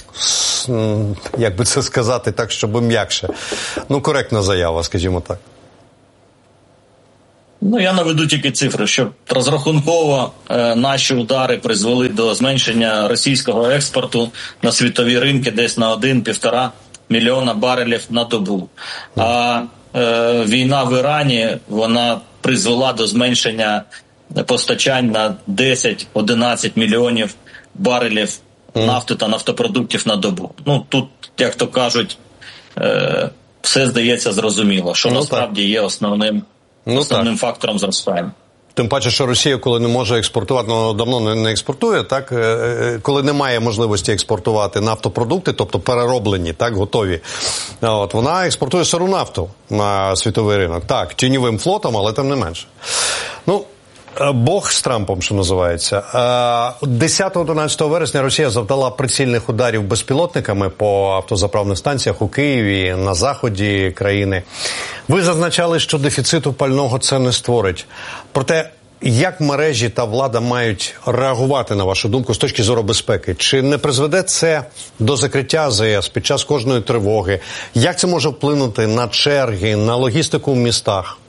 як би це сказати так, щоб м'якше, ну коректна заява, скажімо так? Ну, я наведу тільки цифри, що розрахунково е, наші удари призвели до зменшення російського експорту на світові ринки десь на один-півтора мільйона барелів на добу. А е, війна в Ірані, вона призвела до зменшення постачань на десять-одинадцять мільйонів барелів нафти та нафтопродуктів на добу. Ну, тут, як то кажуть, е, все здається зрозуміло, що ну, насправді так. є основним Ну, основним так. фактором зростання. Тим паче, що Росія, коли не може експортувати, ну, давно не експортує, так, коли немає можливості експортувати нафтопродукти, тобто перероблені, так, готові, от, вона експортує сиру нафту на світовий ринок. Так, тіньовим флотом, але тим не менше. Ну, Бог з Трампом, що називається. десятого-одинадцятого вересня Росія завдала прицільних ударів безпілотниками по автозаправних станціях у Києві, на заході країни. Ви зазначали, що дефіциту пального це не створить. Проте, як мережі та влада мають реагувати, на вашу думку, з точки зору безпеки? Чи не призведе це до закриття а зе ес під час кожної тривоги? Як це може вплинути на черги, на логістику в містах?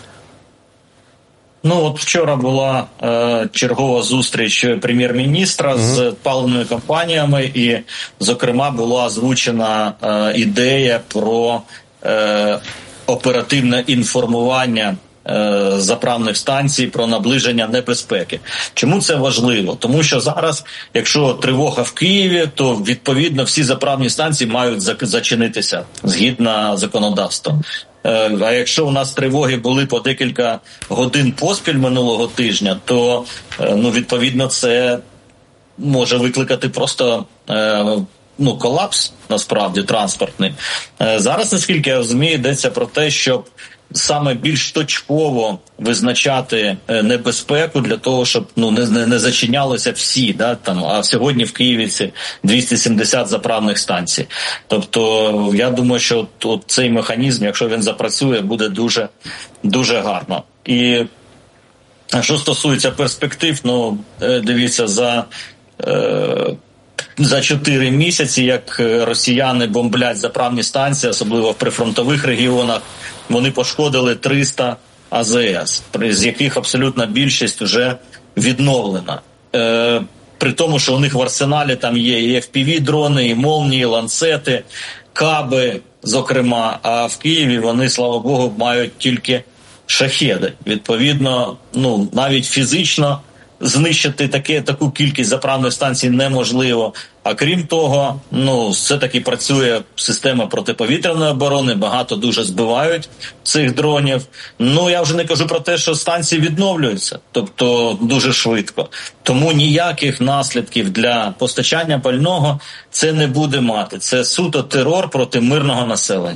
Ну, от вчора була е, чергова зустріч прем'єр-міністра mm-hmm. з паливними компаніями, і, зокрема, була озвучена е, ідея про е, оперативне інформування е, заправних станцій про наближення небезпеки. Чому це важливо? Тому що зараз, якщо тривога в Києві, то, відповідно, всі заправні станції мають зачинитися згідно законодавства. А якщо у нас тривоги були по декілька годин поспіль минулого тижня, то, ну, відповідно, це може викликати просто, ну, колапс, насправді, транспортний. Зараз, наскільки я розумію, йдеться про те, щоб саме більш точково визначати небезпеку для того, щоб, ну, не, не, не зачинялися всі, да, там, а сьогодні в Києві це двісті сімдесят заправних станцій. Тобто, я думаю, що от, от цей механізм, якщо він запрацює, буде дуже, дуже гарно. І що стосується перспектив, ну, дивіться, за е, за чотири місяці, як росіяни бомблять заправні станції, особливо в прифронтових регіонах, вони пошкодили триста а зе ес, з яких абсолютна більшість вже відновлена. Е, при тому, що у них в арсеналі там є і еф пі ві-дрони, і молнії, і ланцети, каби, зокрема, а в Києві вони, слава Богу, мають тільки шахеди. Відповідно, ну, навіть фізично знищити таке, таку кількість заправних станцій неможливо. А крім того, ну, все-таки працює система протиповітряної оборони, багато дуже збивають цих дронів. Ну, я вже не кажу про те, що станції відновлюються, тобто дуже швидко. Тому ніяких наслідків для постачання пального це не буде мати. Це суто терор проти мирного населення.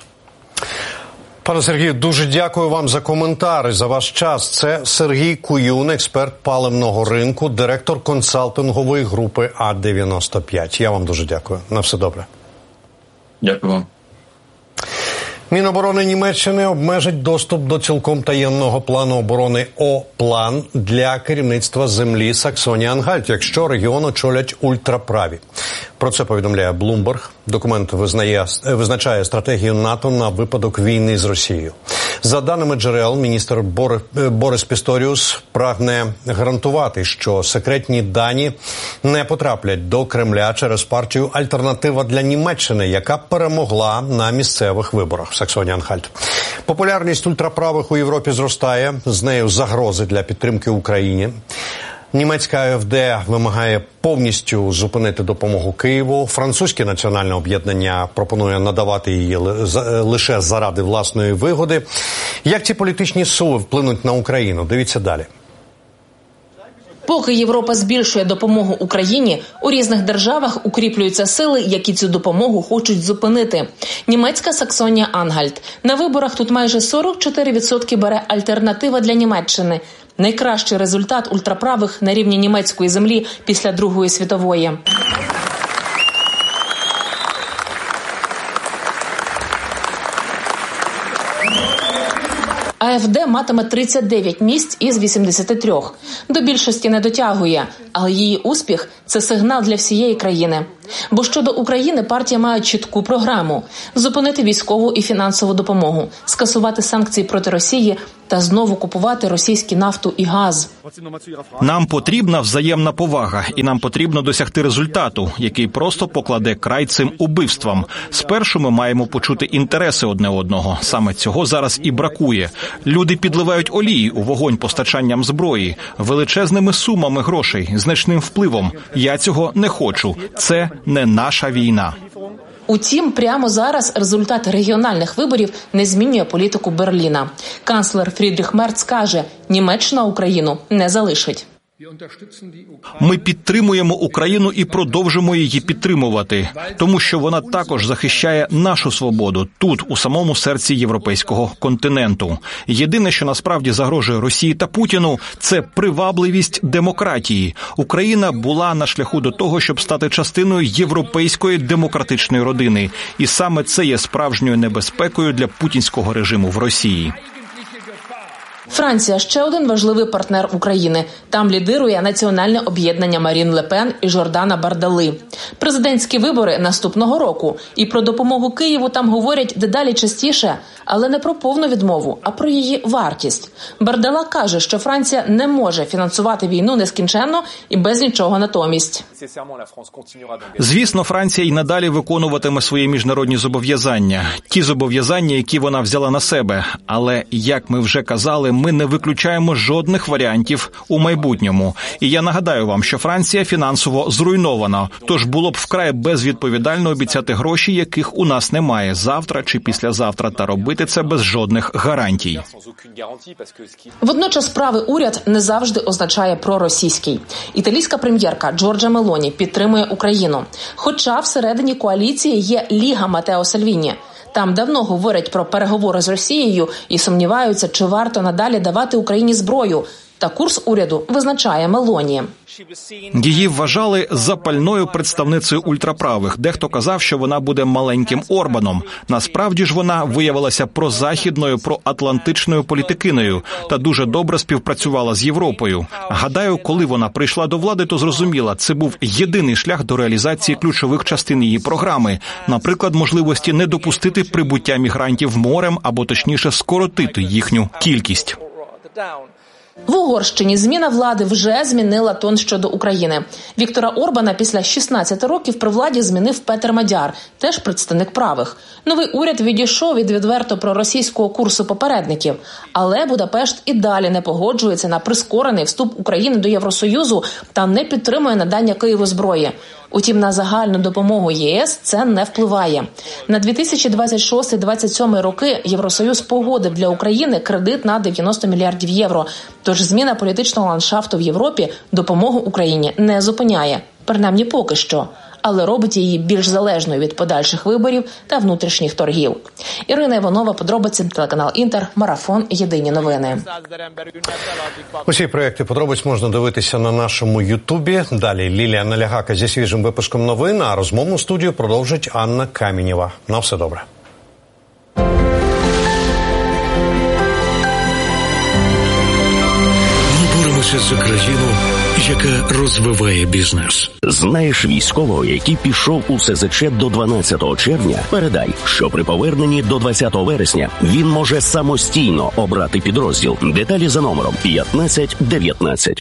Пане Сергію, дуже дякую вам за коментар і за ваш час. Це Сергій Куюн, експерт паливного ринку, директор консалтингової групи А дев'яносто п'ять. Я вам дуже дякую. На все добре. Дякую вам. Міноборони Німеччини обмежить доступ до цілком таємного плану оборони О-план для керівництва землі Саксонії-Ангальт, якщо регіон очолять ультраправі. Про це повідомляє Bloomberg. Документ визнає, визначає стратегію НАТО на випадок війни з Росією. За даними джерел, міністр Бор... Борис Пісторіус прагне гарантувати, що секретні дані не потраплять до Кремля через партію «Альтернатива для Німеччини», яка перемогла на місцевих виборах в Саксоні-Анхальт. Популярність ультраправих у Європі зростає, з нею загрози для підтримки Україні. Німецька АФД вимагає повністю зупинити допомогу Києву. Французьке національне об'єднання пропонує надавати її лише заради власної вигоди. Як ці політичні сили вплинуть на Україну? Дивіться далі. Поки Європа збільшує допомогу Україні, у різних державах укріплюються сили, які цю допомогу хочуть зупинити. Німецька Саксонія-Анхальт. На виборах тут майже сорок чотири відсотки бере «Альтернатива для Німеччини». Найкращий результат ультраправих на рівні німецької землі після Другої світової. АФД матиме тридцять дев'ять місць із вісімдесяти трьох. До більшості не дотягує, але її успіх – це сигнал для всієї країни. Бо щодо України партія має чітку програму – зупинити військову і фінансову допомогу, скасувати санкції проти Росії та знову купувати російську нафту і газ. Нам потрібна взаємна повага, і нам потрібно досягти результату, який просто покладе край цим убивствам. Спершу ми маємо почути інтереси одне одного. Саме цього зараз і бракує. Люди підливають олії у вогонь постачанням зброї, величезними сумами грошей, значним впливом. Я цього не хочу. Це не наша війна. Утім, прямо зараз результат регіональних виборів не змінює політику Берліна. Канцлер Фрідріх Мерц каже, Німеччина Україну не залишить. Ми підтримуємо Україну і продовжимо її підтримувати, тому що вона також захищає нашу свободу тут, у самому серці європейського континенту. Єдине, що насправді загрожує Росії та Путіну, це привабливість демократії. Україна була на шляху до того, щоб стати частиною європейської демократичної родини. І саме це є справжньою небезпекою для путінського режиму в Росії. Франція – ще один важливий партнер України. Там лідирує національне об'єднання Марін Ле Пен і Жордана Бардали. Президентські вибори наступного року. І про допомогу Києву там говорять дедалі частіше, але не про повну відмову, а про її вартість. Бардала каже, що Франція не може фінансувати війну нескінченно і без нічого натомість. Звісно, Франція й надалі виконуватиме свої міжнародні зобов'язання. Ті зобов'язання, які вона взяла на себе. Але, як ми вже казали, ми не виключаємо жодних варіантів у майбутньому. І я нагадаю вам, що Франція фінансово зруйнована. Тож було б вкрай безвідповідально обіцяти гроші, яких у нас немає завтра чи післязавтра, та робити це без жодних гарантій. Водночас правий уряд не завжди означає проросійський. Італійська прем'єрка Джорджа Мелоні підтримує Україну. Хоча всередині коаліції є Ліга Матео Сальвіні. Там давно говорять про переговори з Росією і сумніваються, чи варто надалі давати Україні зброю. Та курс уряду визначає Мелоні. Її вважали запальною представницею ультраправих. Дехто казав, що вона буде маленьким Орбаном. Насправді ж вона виявилася прозахідною, проатлантичною політикиною та дуже добре співпрацювала з Європою. Гадаю, коли вона прийшла до влади, то зрозуміла, це був єдиний шлях до реалізації ключових частин її програми. Наприклад, можливості не допустити прибуття мігрантів морем, або точніше скоротити їхню кількість. В Угорщині зміна влади вже змінила тон щодо України. Віктора Орбана після шістнадцяти років при владі змінив Петер Мадяр, теж представник правих. Новий уряд відійшов від відверто проросійського курсу попередників. Але Будапешт і далі не погоджується на прискорений вступ України до Євросоюзу та не підтримує надання Києву зброї. Утім, на загальну допомогу ЄС це не впливає. На дві тисячі двадцять шостий - двадцять сьомий роки Євросоюз погодив для України кредит на дев'яносто мільярдів євро. Тож зміна політичного ландшафту в Європі допомогу Україні не зупиняє. Принаймні поки що. Але робить її більш залежною від подальших виборів та внутрішніх торгів. Ірина Іванова, подробиці, телеканал Інтер, Марафон, Єдині новини. Усі проєкти подробиць можна дивитися на нашому Ютубі. Далі Лілія Налягака зі свіжим випуском новин, а розмовну студію продовжить Анна Камінєва. На все добре. Ми боремося за країну, яка розвиває бізнес. Знаєш військового, який пішов у С З Ч до дванадцятого червня? Передай, що при поверненні до двадцятого вересня він може самостійно обрати підрозділ. Деталі за номером п'ятнадцять дев'ятнадцять.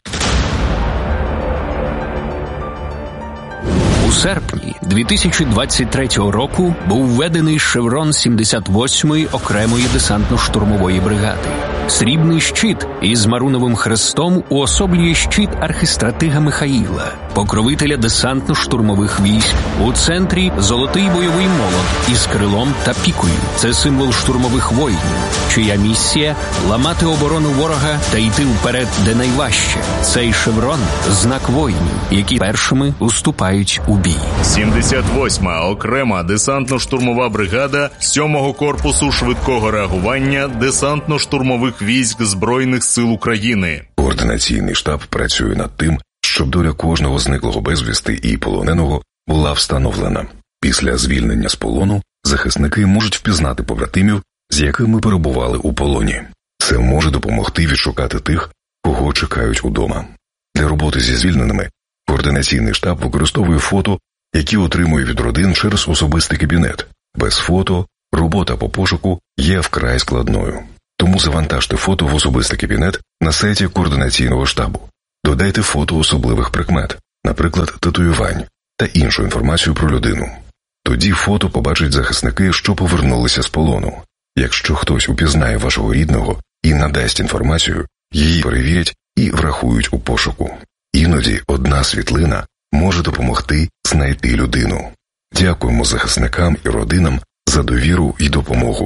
У серпні дві тисячі двадцять третього року був введений шеврон сімдесят восьмої окремої десантно-штурмової бригади. Срібний щит із маруновим хрестом уособлює щит архистратига Михаїла, покровителя десантно-штурмових військ. У центрі золотий бойовий молот із крилом та пікою. Це символ штурмових воїнів, чия місія – ламати оборону ворога та йти вперед, де найважче. Цей шеврон – знак воїнів, які першими уступають у бій. сімдесят восьма окрема десантно-штурмова бригада сьомого корпусу швидкого реагування десантно-штурмових військ Збройних сил України. Координаційний штаб працює над тим, щоб доля кожного зниклого безвісти і полоненого була встановлена. Після звільнення з полону захисники можуть впізнати побратимів, з якими перебували у полоні. Це може допомогти відшукати тих, кого чекають удома. Для роботи зі звільненими координаційний штаб використовує фото, які отримує від родин через особистий кабінет. Без фото робота по пошуку є вкрай складною. Тому завантажте фото в особистий кабінет на сайті координаційного штабу. Додайте фото особливих прикмет, наприклад, татуювань та іншу інформацію про людину. Тоді фото побачать захисники, що повернулися з полону. Якщо хтось упізнає вашого рідного і надасть інформацію, її перевірять і врахують у пошуку. Іноді одна світлина може допомогти знайти людину. Дякуємо захисникам і родинам за довіру і допомогу.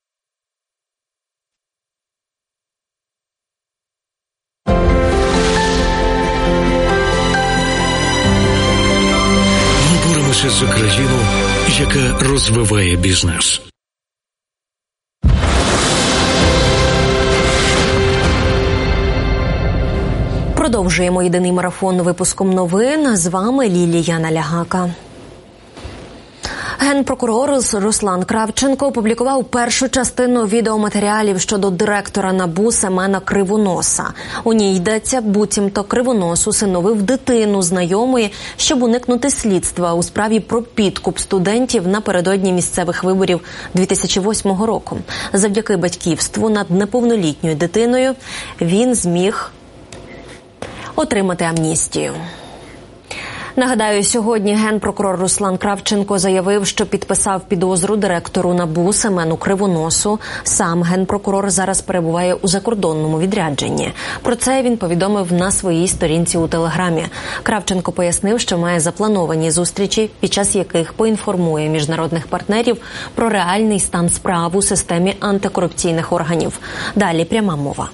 Ми боремося за країну, яка розвиває бізнес. Продовжуємо єдиний марафон випуском новин. З вами Лілія Налягака. Генпрокурор Руслан Кравченко опублікував першу частину відеоматеріалів щодо директора НАБУ Семена Кривоноса. У ній йдеться, буцімто Кривонос усиновив дитину знайомої, щоб уникнути слідства у справі про підкуп студентів напередодні місцевих виборів дві тисячі восьмого року. Завдяки батьківству над неповнолітньою дитиною він зміг отримати амністію. Нагадаю, сьогодні генпрокурор Руслан Кравченко заявив, що підписав підозру директору НАБУ Семену Кривоносу. Сам генпрокурор зараз перебуває у закордонному відрядженні. Про це він повідомив на своїй сторінці у Телеграмі. Кравченко пояснив, що має заплановані зустрічі, під час яких поінформує міжнародних партнерів про реальний стан справ у системі антикорупційних органів. Далі пряма мова.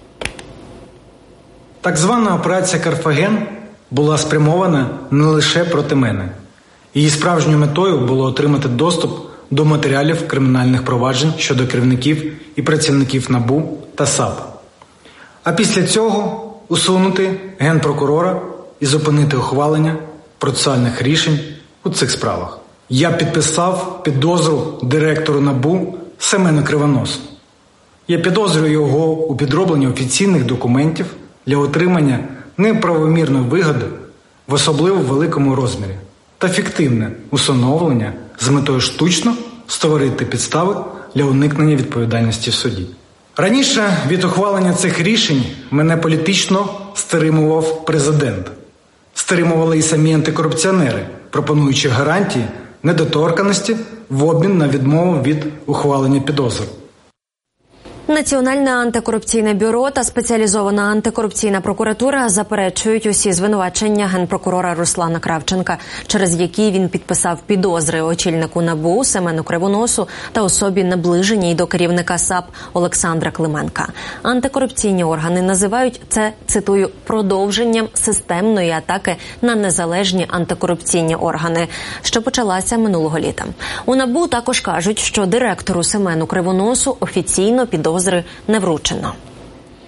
Так звана операція «Карфаген» була спрямована не лише проти мене. Її справжньою метою було отримати доступ до матеріалів кримінальних проваджень щодо керівників і працівників НАБУ та САП. А після цього усунути генпрокурора і зупинити ухвалення процесуальних рішень у цих справах. Я підписав підозру директору НАБУ Семену Кривоносу. Я підозрюю його у підробленні офіційних документів для отримання неправомірної вигоди в особливо великому розмірі та фіктивне усиновлення з метою штучно створити підстави для уникнення відповідальності в суді. Раніше від ухвалення цих рішень мене політично стримував президент. Стримували і самі антикорупціонери, пропонуючи гарантії недоторканності в обмін на відмову від ухвалення підозр. Національне антикорупційне бюро та спеціалізована антикорупційна прокуратура заперечують усі звинувачення генпрокурора Руслана Кравченка, через які він підписав підозри очільнику НАБУ Семену Кривоносу та особі, наближеній до керівника САП Олександра Клименка. Антикорупційні органи називають це, цитую, продовженням системної атаки на незалежні антикорупційні органи, що почалася минулого літа. У НАБУ також кажуть, що директору Семену Кривоносу офіційно підозри не вручено.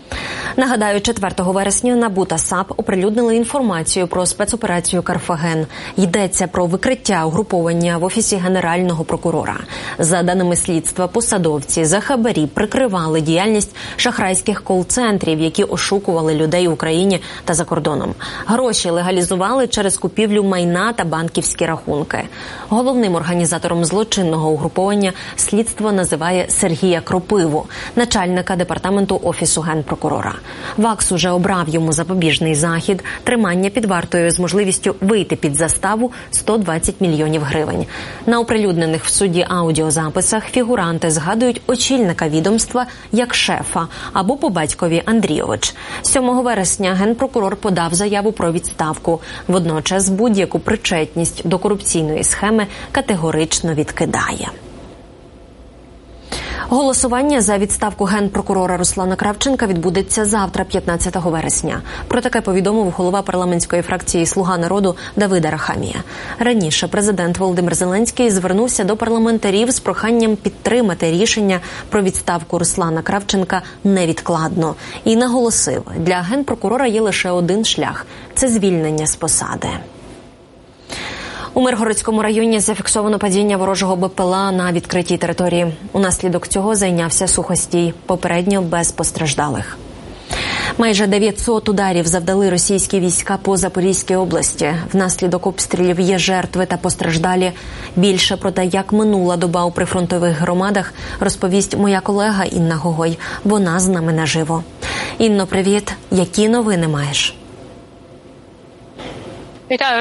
Нагадаю, четвертого вересня НАБУ та САП оприлюднили інформацію про спецоперацію «Карфаген». Йдеться про викриття угруповання в Офісі Генерального прокурора. За даними слідства, посадовці за хабарі прикривали діяльність шахрайських кол-центрів, які ошукували людей в Україні та за кордоном. Гроші легалізували через купівлю майна та банківські рахунки. Головним організатором злочинного угруповання слідство називає Сергія Кропиву, начальника департаменту Офісу Генпрокурора. ВАКС уже обрав йому запобіжний захід – тримання під вартою з можливістю вийти під заставу сто двадцять мільйонів гривень. На оприлюднених в суді аудіозаписах фігуранти згадують очільника відомства як шефа або по батькові Андрійович. сьомого вересня Генпрокурор подав заяву про відставку. Водночас будь-яку причетність до корупційної схеми категорично відкидає. Голосування за відставку генпрокурора Руслана Кравченка відбудеться завтра, п'ятнадцятого вересня. Про таке повідомив голова парламентської фракції «Слуга народу» Давид Арахамія. Раніше президент Володимир Зеленський звернувся до парламентарів з проханням підтримати рішення про відставку Руслана Кравченка невідкладно. І наголосив, для генпрокурора є лише один шлях – це звільнення з посади. У Миргородському районі зафіксовано падіння ворожого БПЛА на відкритій території. Унаслідок цього зайнявся сухостій, попередньо без постраждалих. Майже дев'ятсот ударів завдали російські війська по Запорізькій області. Внаслідок обстрілів є жертви та постраждалі. Більше про те, як минула доба у прифронтових громадах, розповість моя колега Інна Гогой. Вона з нами наживо. Інно, привіт. Які новини маєш? Вітаю.